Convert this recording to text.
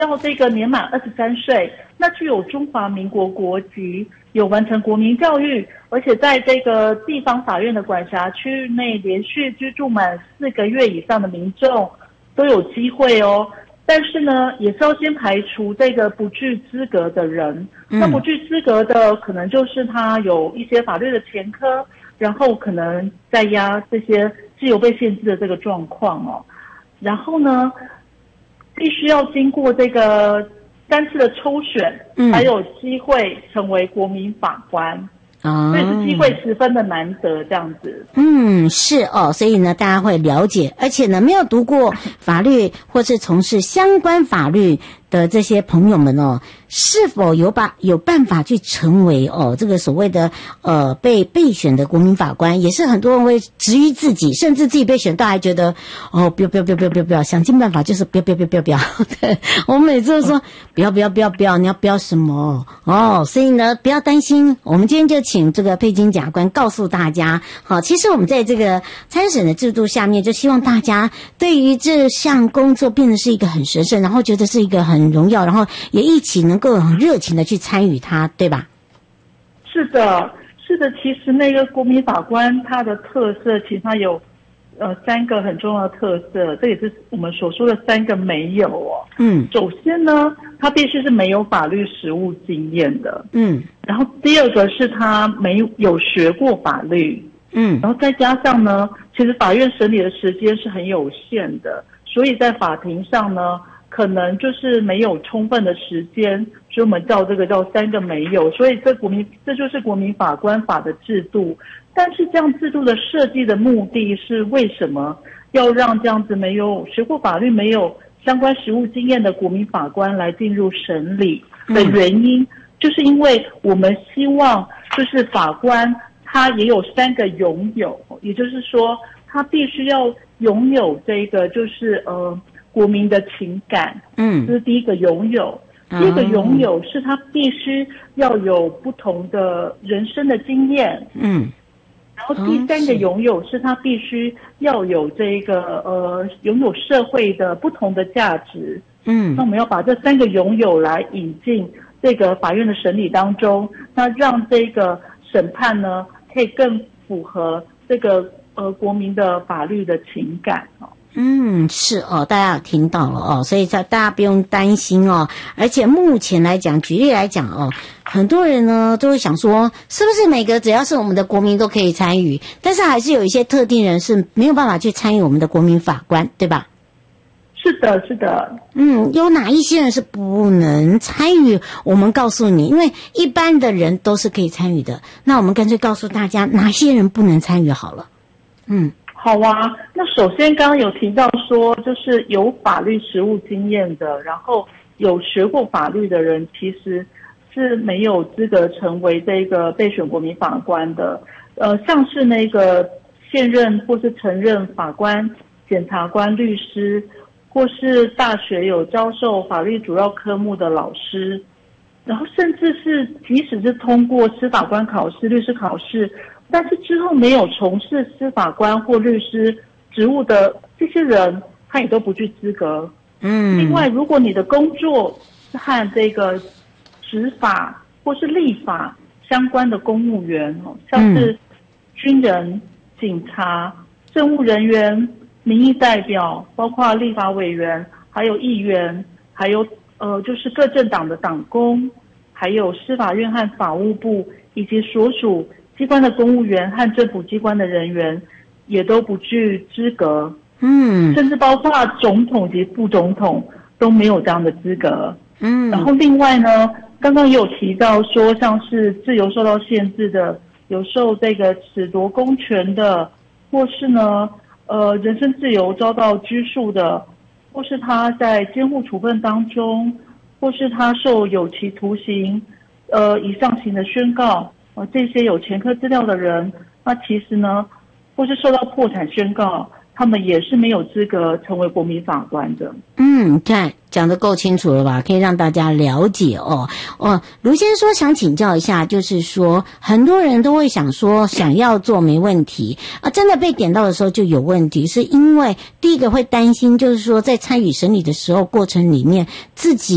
到这个年满23岁，那具有中华民国国籍，有完成国民教育，而且在这个地方法院的管辖区域内连续居住满4个月以上的民众都有机会哦。但是呢，也是要先排除这个不具资格的人。那不具资格的，可能就是他有一些法律的前科，然后可能在押这些自由被限制的这个状况哦。然后呢，必须要经过这个3次的抽选，才有机会成为国民法官。所以是机会十分的难得，这样子。 是哦，所以呢，大家会了解，而且呢，没有读过法律或是从事相关法律的这些朋友们哦，是否有办法去成为这个所谓的被选的国民法官，也是很多人会质疑自己，甚至自己被选到还觉得不要，想尽办法就是不要。对，我们每次都说不要，你要不要什么所以呢，不要担心，我们今天就请这个佩金检察官告诉大家，其实我们在这个参审的制度下面，就希望大家对于这项工作变得是一个很神圣，然后觉得是一个很荣耀，然后也一起能够很热情的去参与它，对吧？ 是的，其实那个国民法官他的特色，其实他有3个很重要的特色，这也是我们所说的3个没有哦。首先呢，他必须是没有法律实务经验的。然后第二个是他没有学过法律。然后再加上呢，其实法院审理的时间是很有限的，所以在法庭上呢，可能就是没有充分的时间，所以我们叫这个叫3个没有，所以这就是国民法官法的制度。但是这样制度的设计的目的是为什么要让这样子没有学过法律、没有相关实务经验的国民法官来进入审理的原因，就是因为我们希望就是法官他也有3个拥有，也就是说他必须要拥有这个就是国民的情感，这是第一个拥有。第二个拥有是他必须要有不同的人生的经验，然后第3个拥有是他必须要有这个拥有社会的不同的价值。那我们要把这3个拥有来引进这个法院的审理当中，那让这个审判呢可以更符合这个国民的法律的情感是哦，大家有听到了所以大家不用担心而且目前来讲，举例来讲很多人呢都会想说，是不是每个只要是我们的国民都可以参与？但是还是有一些特定人是没有办法去参与我们的国民法官，对吧？ 是的。 有哪一些人是不能参与？我们告诉你，因为一般的人都是可以参与的，那我们干脆告诉大家哪些人不能参与好了。 好啊，那首先刚刚有提到说，就是有法律实务经验的，然后有学过法律的人，其实是没有资格成为这个被选国民法官的。像是那个现任或是曾任法官、检察官、律师，或是大学有教授法律主要科目的老师，然后甚至是即使是通过司法官考试、律师考试，但是之后没有从事司法官或律师职务的这些人，他也都不具资格。另外，如果你的工作是和这个执法或是立法相关的公务员，像是军人、警察、政务人员、民意代表，包括立法委员，还有议员，还有就是各政党的党工，还有司法院和法务部以及所属机关的公务员和政府机关的人员，也都不具资格。甚至包括总统及副总统都没有这样的资格。然后另外呢，刚刚也有提到说，像是自由受到限制的，有受这个褫夺公权的，或是呢人身自由遭到拘束的，或是他在监护处分当中，或是他受有期徒刑以上刑的宣告，这些有前科资料的人，那其实呢，或是受到破产宣告，他们也是没有资格成为国民法官的。 看讲得够清楚了吧？可以让大家了解卢先生说想请教一下，就是说很多人都会想说想要做没问题真的被点到的时候就有问题，是因为第一个会担心，就是说在参与审理的时候过程里面自己